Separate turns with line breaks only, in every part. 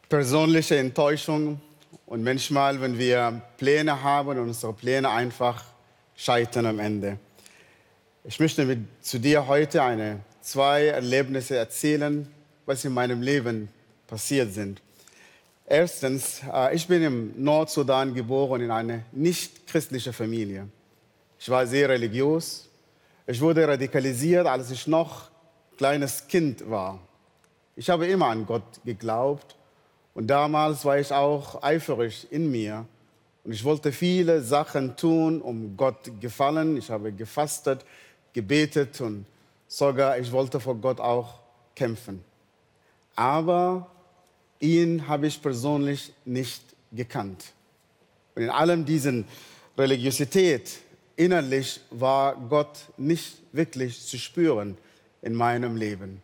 Persönliche Enttäuschung und manchmal, wenn wir Pläne haben und unsere Pläne einfach scheitern am Ende. Ich möchte zu dir heute zwei Erlebnisse erzählen, was in meinem Leben passiert sind. Erstens, ich bin im Nordsudan geboren in eine nicht-christliche Familie. Ich war sehr religiös. Ich wurde radikalisiert, als ich noch kleines Kind war. Ich habe immer an Gott geglaubt und damals war ich auch eifrig in mir und ich wollte viele Sachen tun, um Gott gefallen. Ich habe gefastet, gebetet und sogar ich wollte vor Gott auch kämpfen. Aber ihn habe ich persönlich nicht gekannt. Und in allem diesen Religiosität innerlich war Gott nicht wirklich zu spüren in meinem Leben.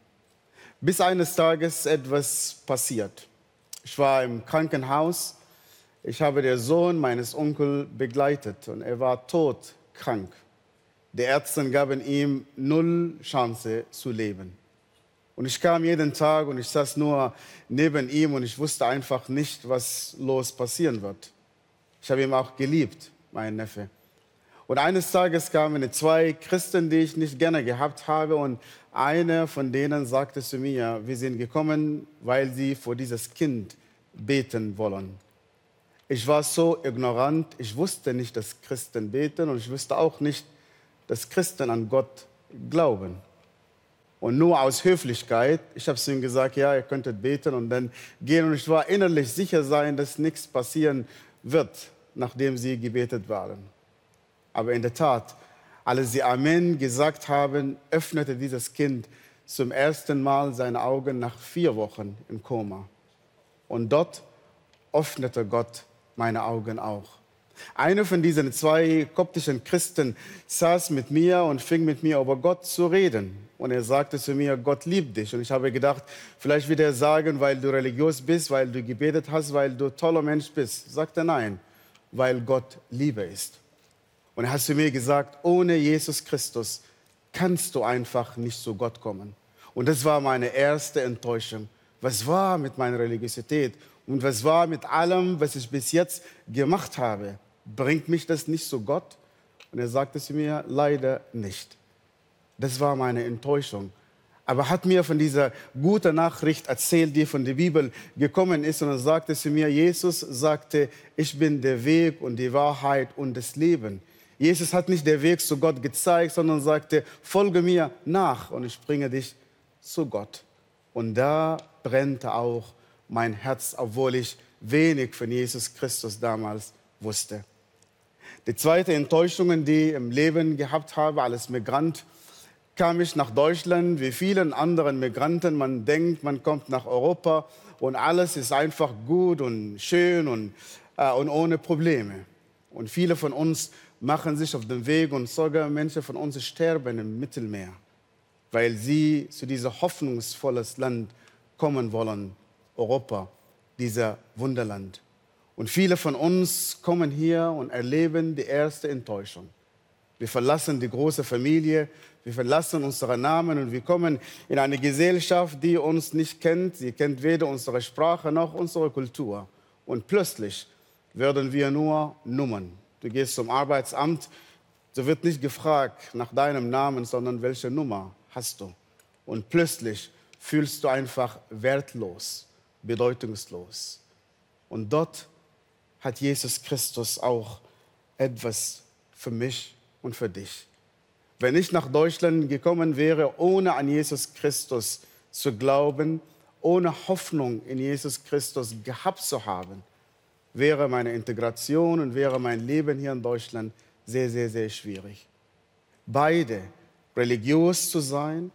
Bis eines Tages etwas passiert. Ich war im Krankenhaus. Ich habe den Sohn meines Onkels begleitet und er war todkrank. Die Ärzte gaben ihm 0 Chance zu leben. Und ich kam jeden Tag und ich saß nur neben ihm und ich wusste einfach nicht, was los passieren wird. Ich habe ihn auch geliebt, meinen Neffe. Und eines Tages kamen 2 Christen, die ich nicht gerne gehabt habe. Und einer von denen sagte zu mir, wir sind gekommen, weil sie für dieses Kind beten wollen. Ich war so ignorant, ich wusste nicht, dass Christen beten und ich wusste auch nicht, dass Christen an Gott glauben. Und nur aus Höflichkeit, ich habe zu ihm gesagt, ja, ihr könntet beten und dann gehen. Und ich war innerlich sicher sein, dass nichts passieren wird, nachdem sie gebetet waren. Aber in der Tat, als sie Amen gesagt haben, öffnete dieses Kind zum ersten Mal seine Augen nach 4 Wochen im Koma. Und dort öffnete Gott meine Augen auch. Einer von diesen 2 koptischen Christen saß mit mir und fing mit mir über Gott zu reden. Und er sagte zu mir, Gott liebt dich. Und ich habe gedacht, vielleicht wird er sagen, weil du religiös bist, weil du gebetet hast, weil du ein toller Mensch bist. Sagte nein, weil Gott Liebe ist. Und er hat zu mir gesagt, ohne Jesus Christus kannst du einfach nicht zu Gott kommen. Und das war meine erste Enttäuschung. Was war mit meiner Religiosität und was war mit allem, was ich bis jetzt gemacht habe? Bringt mich das nicht zu Gott? Und er sagte zu mir, leider nicht. Das war meine Enttäuschung. Aber er hat mir von dieser guten Nachricht erzählt, die von der Bibel gekommen ist. Und er sagte zu mir, Jesus sagte, ich bin der Weg und die Wahrheit und das Leben. Jesus hat nicht den Weg zu Gott gezeigt, sondern sagte, folge mir nach und ich bringe dich zu Gott. Und da brennte auch mein Herz, obwohl ich wenig von Jesus Christus damals wusste. Die zweite Enttäuschung, die ich im Leben gehabt habe als Migrant, kam ich nach Deutschland, wie vielen anderen Migranten. Man denkt, man kommt nach Europa und alles ist einfach gut und schön und ohne Probleme. Und viele von uns machen sich auf den Weg und sogar Menschen von uns sterben im Mittelmeer, weil sie zu diesem hoffnungsvollen Land kommen wollen, Europa, dieser Wunderland. Und viele von uns kommen hier und erleben die erste Enttäuschung. Wir verlassen die große Familie, wir verlassen unseren Namen und wir kommen in eine Gesellschaft, die uns nicht kennt. Sie kennt weder unsere Sprache noch unsere Kultur. Und plötzlich werden wir nur Nummern. Du gehst zum Arbeitsamt, da wird nicht gefragt nach deinem Namen, sondern welche Nummer hast du. Und plötzlich fühlst du einfach wertlos, bedeutungslos. Und dort hat Jesus Christus auch etwas für mich und für dich. Wenn ich nach Deutschland gekommen wäre, ohne an Jesus Christus zu glauben, ohne Hoffnung in Jesus Christus gehabt zu haben, wäre meine Integration und wäre mein Leben hier in Deutschland sehr, sehr, sehr schwierig. Beide, religiös zu sein,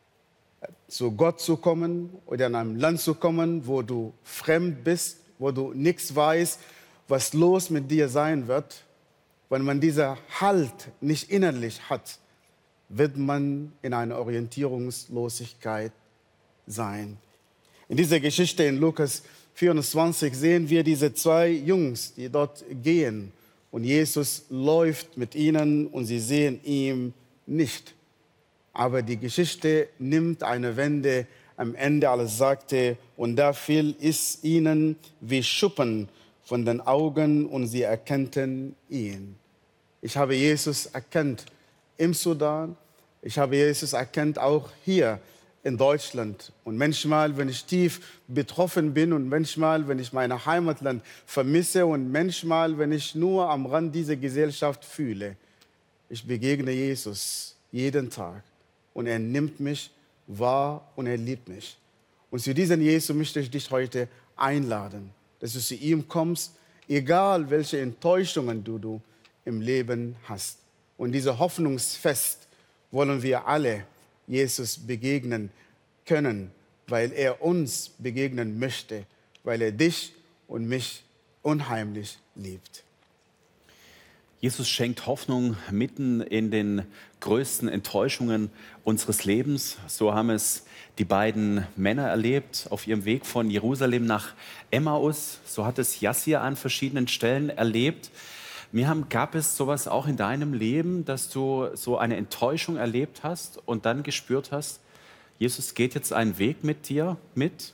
zu Gott zu kommen oder in einem Land zu kommen, wo du fremd bist, wo du nichts weißt, was los mit dir sein wird. Wenn man diesen Halt nicht innerlich hat, wird man in einer Orientierungslosigkeit sein. In dieser Geschichte in Lukas 24 sehen wir diese 2 Jungs, die dort gehen. Und Jesus läuft mit ihnen und sie sehen ihn nicht. Aber die Geschichte nimmt eine Wende, am Ende alles sagte, und da fiel es ihnen wie Schuppen von den Augen und sie erkannten ihn. Ich habe Jesus erkannt im Sudan, ich habe Jesus erkannt auch hier in Deutschland. Und manchmal, wenn ich tief betroffen bin und manchmal, wenn ich mein Heimatland vermisse und manchmal, wenn ich nur am Rand dieser Gesellschaft fühle, ich begegne Jesus jeden Tag und er nimmt mich wahr und er liebt mich. Und zu diesem Jesus möchte ich dich heute einladen, dass du zu ihm kommst, egal welche Enttäuschungen du im Leben hast. Und diese Hoffnungsfest wollen wir alle Jesus begegnen können, weil er uns begegnen möchte, weil er dich und mich unheimlich liebt.
Jesus schenkt Hoffnung mitten in den größten Enttäuschungen unseres Lebens. So haben es die beiden Männer erlebt auf ihrem Weg von Jerusalem nach Emmaus. So hat es Jassir an verschiedenen Stellen erlebt. Miriam, gab es sowas auch in deinem Leben, dass du so eine Enttäuschung erlebt hast und dann gespürt hast, Jesus geht jetzt einen Weg mit dir mit?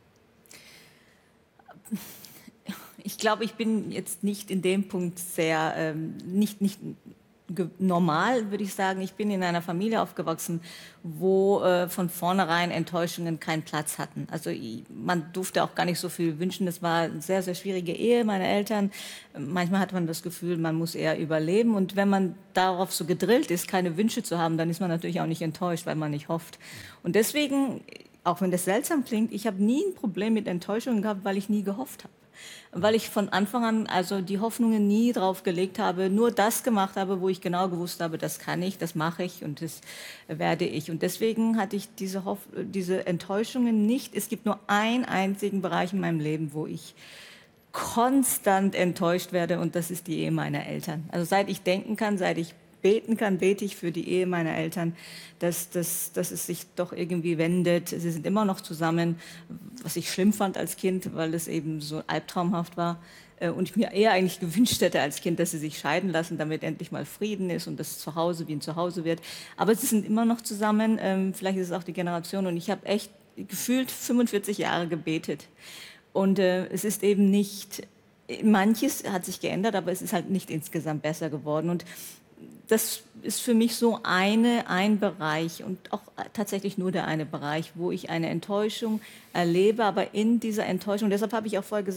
Ich glaube, ich bin jetzt nicht in dem Punkt sehr, nicht normal, würde ich sagen. Ich bin in einer Familie aufgewachsen, wo von vornherein Enttäuschungen keinen Platz hatten. Also man durfte auch gar nicht so viel wünschen. Das war eine sehr, sehr schwierige Ehe, meine Eltern. Manchmal hat man das Gefühl, man muss eher überleben. Und wenn man darauf so gedrillt ist, keine Wünsche zu haben, dann ist man natürlich auch nicht enttäuscht, weil man nicht hofft. Und deswegen, auch wenn das seltsam klingt, ich habe nie ein Problem mit Enttäuschungen gehabt, weil ich nie gehofft habe. Weil ich von Anfang an also die Hoffnungen nie drauf gelegt habe, nur das gemacht habe, wo ich genau gewusst habe, das kann ich, das mache ich und das werde ich. Und deswegen hatte ich diese Enttäuschungen nicht. Es gibt nur einen einzigen Bereich in meinem Leben, wo ich konstant enttäuscht werde, und das ist die Ehe meiner Eltern. Also seit ich denken kann, seit ich beten kann, bete ich für die Ehe meiner Eltern, dass es sich doch irgendwie wendet. Sie sind immer noch zusammen, was ich schlimm fand als Kind, weil es eben so albtraumhaft war. Und ich mir eher eigentlich gewünscht hätte als Kind, dass sie sich scheiden lassen, damit endlich mal Frieden ist und das Zuhause wie ein Zuhause wird. Aber sie sind immer noch zusammen, vielleicht ist es auch die Generation. Und ich habe echt gefühlt 45 Jahre gebetet. Und es ist eben nicht, manches hat sich geändert, aber es ist halt nicht insgesamt besser geworden. Und das ist für mich so ein Bereich und auch tatsächlich nur der eine Bereich, wo ich eine Enttäuschung erlebe, aber in dieser Enttäuschung, deshalb habe ich auch vorher gesagt,